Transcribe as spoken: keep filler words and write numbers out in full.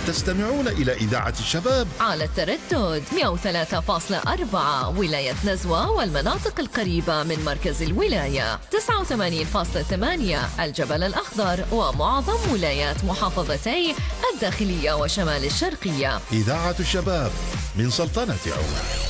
تستمعون إلى إذاعة الشباب على التردد مئة وثلاثة فاصلة أربعة ولاية نزوة والمناطق القريبة من مركز الولاية، تسعة وثمانين فاصلة ثمانية الجبل الأخضر ومعظم ولايات محافظتي الداخلية وشمال الشرقية. إذاعة الشباب من سلطنة عمان.